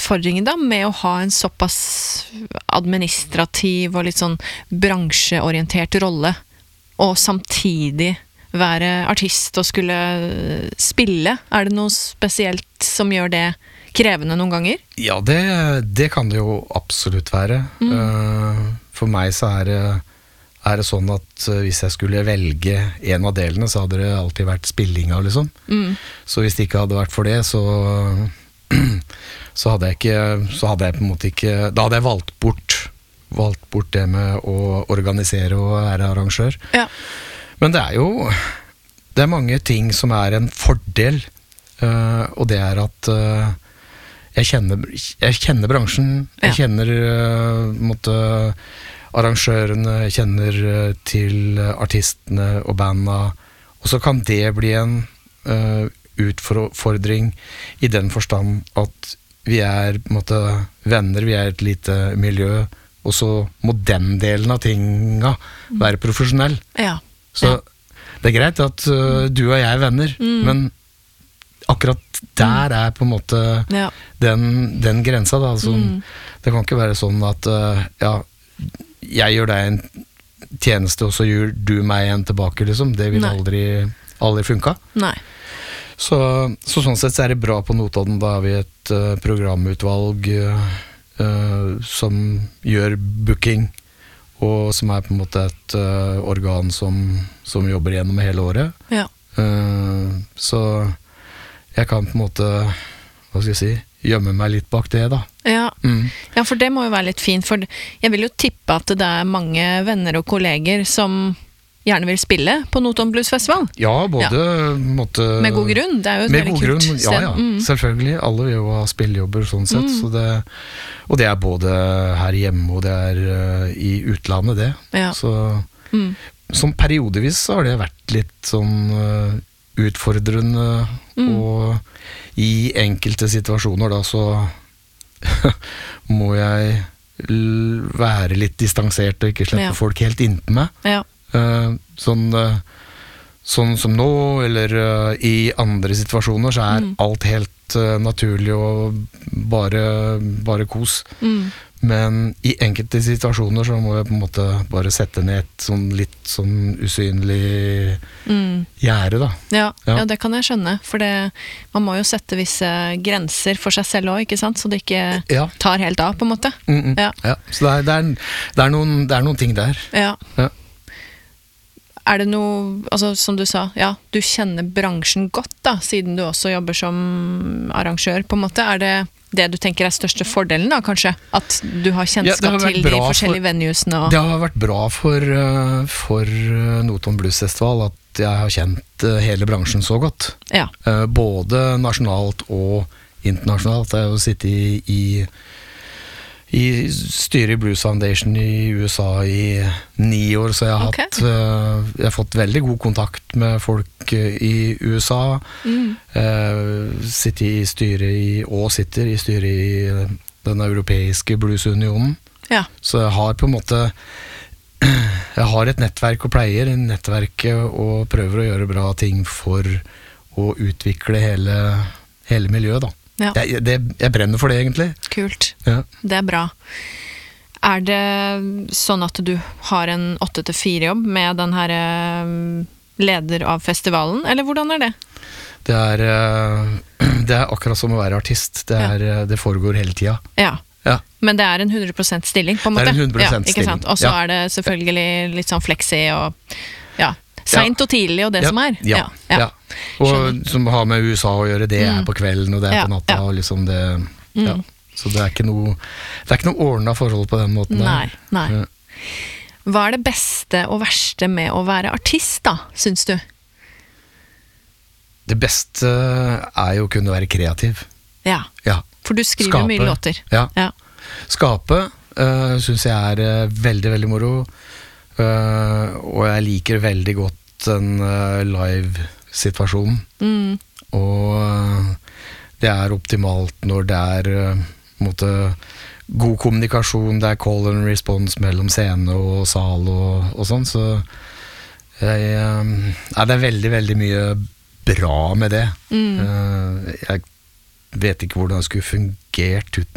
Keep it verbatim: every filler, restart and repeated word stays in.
utfordringen da med å ha en såpass administrativ og litt sånn bransjeorientert rolle, og samtidig være artist og skulle spille? Er det noe spesielt som gjør det krevende noen ganger? Ja, det, det kan det jo absolutt være. Mm. Uh, for meg så er det, er det sånn at hvis jeg skulle velge en av delene, så hadde det alltid vært spillinga, liksom. Mm. Så hvis det ikke hadde vært for det, så, så hadde jeg ikke, så hadde jeg på en måte ikke, da hadde jeg valgt bort, valgt bort det med å organisere og være arrangør. Ja. Men det er jo, det er mange ting som er en fordel, uh, og det er at uh, jeg kjenner, jeg kjenner bransjen, jeg ja. kjenner uh, måtte, arrangørene, jeg kjenner uh, til artistene og bandene, og så kan det bli en uh, utfordring i den forstand at vi er måtte, venner, vi er et lite miljø, og så må den delen av tinga være profesjonell. Ja. Så ja. det er greit at uh, du og jeg er venner, mm. men akkurat der er på en måte ja. den, den grensa da, som, mm. det kan ikke være sånn at uh, ja, jeg gjør deg en tjeneste og så gjør du meg en tilbake liksom, det vil aldri, aldri funka. Nei. Så, så sånn sett så er det bra på Notodden, da har vi et uh, programutvalg uh, uh, som gjør booking, og som er på en måte et uh, organ som, som jobber gjennom hele året. Ja. Uh, så jeg kan på en måte, hva skal jeg si, gjemme meg litt bak det da. Ja. Mm. Ja, for det må jo være litt fint, for jeg vil jo tippe at det er mange venner og kolleger som gjerne vil spille på Notodden Blues Festival. Ja, både ja. Måtte, med god grunn, det er jo et veldig kult grunn, ja, ja, mm. selvfølgelig, alle vil jo ha spillejobber sånn sett, mm. så det, og det er både her hjemme og det er uh, i utlandet det, ja. så mm. som periodevis så har det vært litt sånn uh, utfordrende, mm. og i enkelte situasjoner da så må jeg l- være litt distansert og ikke slippe ja. folk helt inntil meg. Ja. Uh, sånn, uh, sånn som nå, eller uh, i andre situasjoner, så er mm. alt helt uh, naturlig og bare, bare kos. Mm. Men i enkelte situasjoner så må jeg på en måte bare sette ned et sånn litt sånn usynlig mm. gjerde da. Ja, ja. ja, det kan jeg skjønne, for det, man må jo sette visse grenser for seg selv også, ikke sant? Så det ikke ja. tar helt av, på en måte. Mm -mm. Ja. ja, så det er, det, er, det, er noen, det er noen ting der. Ja. Ja. Er det noe, altså som du sa, ja, du kjenner bransjen godt da, siden du også jobber som arrangør, på en måte. Er det det du tenker er største fordelen da, kanskje? At du har kjennskap ja, har til de forskjellige for, venuesene? Og... Det har vært bra for, for Notodden Blues Festival at jeg har kjent hele bransjen så godt. Ja. Både nasjonalt og internasjonalt. Jeg har jo sittet i, i i styret i Blues Foundation i U S A i ni år, så jeg har, okay. hatt, uh, jeg har fått veldig god kontakt med folk uh, i U S A. Mm. Uh, sitter i styret i, og sitter i styret i uh, den europeiske bluesunionen. Ja. Så jeg har på en måte jeg har et nettverk og pleier i nettverket og prøver å gjøre bra ting for å utvikle hele, hele miljøet da. Ja. Jeg, det, jeg brenner for det egentlig. Kult, ja. Det er bra. Er det sånn at du har en åtte til fire jobb med den her leder av festivalen, eller hvordan er det? Det er, det er akkurat som å være artist. Det, er, ja. det foregår hele tida. Ja. Ja. Men det er en hundre prosent stilling på en måte? Det er en hundre prosent ja, ikke sant? Og så ja. er det selvfølgelig litt sånn flexi og ja, sent og tidlig og det ja. som er. Ja, ja. ja. Og skjønner. Som har med U S A å gjøre, det er på kvelden og det er ja, på natta ja. og liksom det, ja. mm. Så det er ikke noe det er ikke noe ordnet forhold på den måten nei, der. Nei. Ja. Hva er det beste og verste med å være artist da, synes du? Det beste er jo å kunne være kreativ. Ja, ja. For du skriver Skape. mye låter. Ja, ja. Skape uh, synes jeg er uh, veldig, veldig moro. Uh, og jeg liker veldig godt den uh, live-situasjonen. Mm. Og uh, det er optimalt når det er uh, måte, god kommunikasjon, det er call and response mellom scene og sal og, og sånn. Så jeg, uh, ja, det er veldig, veldig mye bra med det. Mm. Uh, jeg vet ikke hvordan det skulle fungert uten